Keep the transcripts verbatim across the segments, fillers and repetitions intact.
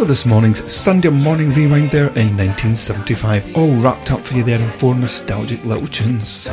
So this morning's Sunday morning rewind there in nineteen seventy-five, all wrapped up for you there in four nostalgic little tunes.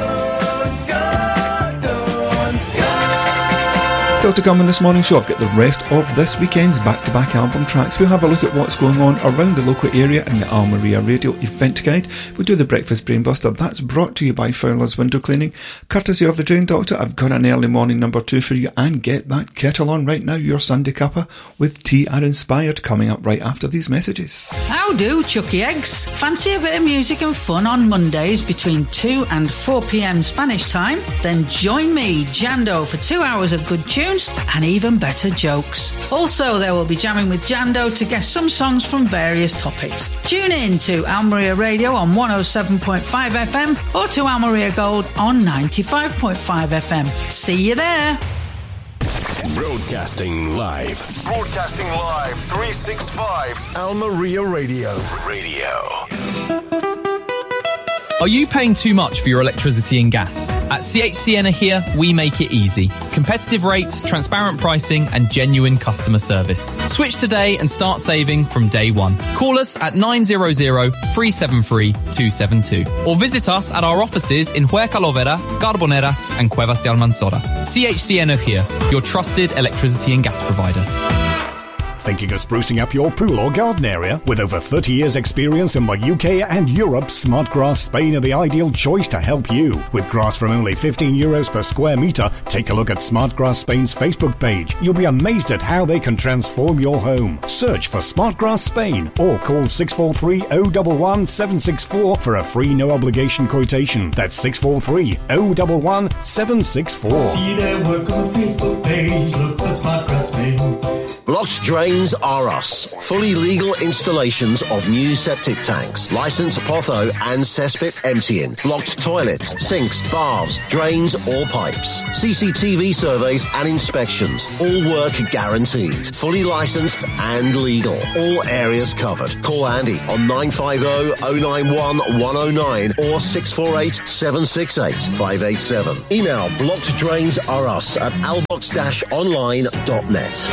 Still to come in this morning's show, I've got the rest of this weekend's back-to-back album tracks. We'll have a look at what's going on around the local area in the Almeria Radio event guide. We'll do the breakfast brainbuster. That's brought to you by Fowler's Window Cleaning. Courtesy of the Drain Doctor, I've got an early morning number two for you, and get that kettle on right now, your Sunday cuppa with Tea Are Inspired coming up right after these messages. How do, Chucky Eggs? Fancy a bit of music and fun on Mondays between two and four p.m. Spanish time? Then join me, Jando, for two hours of good tunes and even better jokes. Also, there will be jamming with Jando to guess some songs from various topics. Tune in to Almeria Radio on one oh seven point five F M or to Almeria Gold on ninety-five point five F M. See you there. Broadcasting live. Broadcasting live. three sixty-five Almeria Radio. Radio. Are you paying too much for your electricity and gas? At C H C Energia, we make it easy. Competitive rates, transparent pricing, and genuine customer service. Switch today and start saving from day one. Call us at nine hundred, three seven three, two seven two or visit us at our offices in Huercalovera, Carboneras, and Cuevas de Almanzora. C H C Energia, your trusted electricity and gas provider. Thinking of sprucing up your pool or garden area? With over thirty years experience in the U K and Europe, Smartgrass Spain are the ideal choice to help you. With grass from only fifteen euros per square metre, take a look at Smartgrass Spain's Facebook page. You'll be amazed at how they can transform your home. Search for Smartgrass Spain or call six four three, zero one one, seven six four for a free no obligation quotation. That's six four three, zero one one, seven six four. See their work on the Facebook page, look for Smartgrass Spain. Blocked Drains Are Us. Fully legal installations of new septic tanks, licensed potho and cesspit emptying, blocked toilets, sinks, baths, drains or pipes. C C T V surveys and inspections. All work guaranteed. Fully licensed and legal. All areas covered. Call Andy on nine five zero, zero nine one, one zero nine or six four eight, seven six eight, five eight seven. Email blocked drains are us at albox dash online dot net.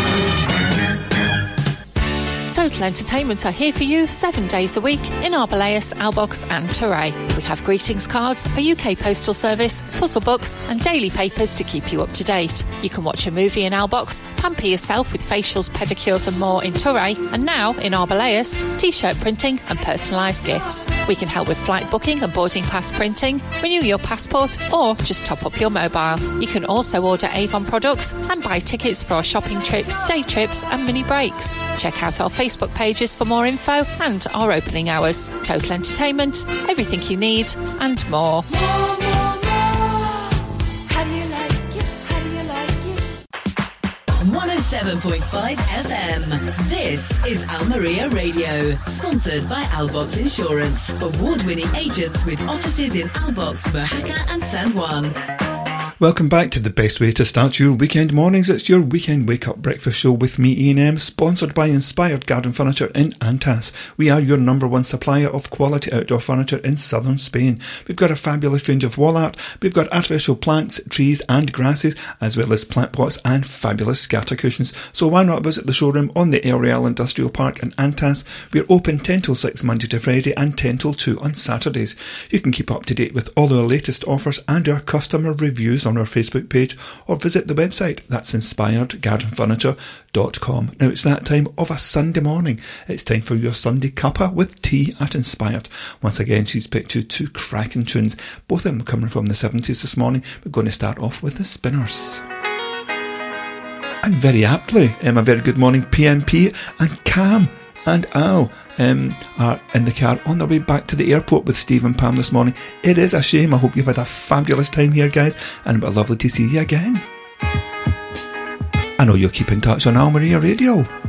Total Entertainment are here for you seven days a week in Arboleus, Albox and Torray. We have greetings cards, a U K postal service, puzzle books and daily papers to keep you up to date. You can watch a movie in Albox, pamper yourself with facials, pedicures and more in Torray, and now in Arboleus, t-shirt printing and personalised gifts. We can help with flight booking and boarding pass printing, renew your passport or just top up your mobile. You can also order Avon products and buy tickets for our shopping trips, day trips and mini breaks. Check out our Facebook pages for more info and our opening hours. Total Entertainment, everything you need and more. one oh seven point five F M. This is Almeria Radio, sponsored by Albox Insurance, award-winning agents with offices in Albox, Mojaca and San Juan. Welcome back to the best way to start your weekend mornings. It's your weekend wake up breakfast show with me, Ian M, sponsored by Inspired Garden Furniture in Antas. We are your number one supplier of quality outdoor furniture in southern Spain. We've got a fabulous range of wall art. We've got artificial plants, trees and grasses, as well as plant pots and fabulous scatter cushions. So why not visit the showroom on the El Real Industrial Park in Antas? We're open ten till six Monday to Friday and ten till two on Saturdays. You can keep up to date with all our latest offers and our customer reviews on our Facebook page or visit the website. That's inspired garden furniture dot com. Now it's that time of a Sunday morning. It's time for your Sunday cuppa with Tea at Inspired. Once again, she's picked you two cracking tunes, both of them coming from the seventies this morning. We're going to start off with the Spinners. And very aptly, um, a very good morning, P M P and Cam and Al um, are in the car on their way back to the airport with Steve and Pam this morning. It is a shame. I hope you've had a fabulous time here, guys, and it'll be lovely to see you again. I know you'll keep in touch on Almeria Radio.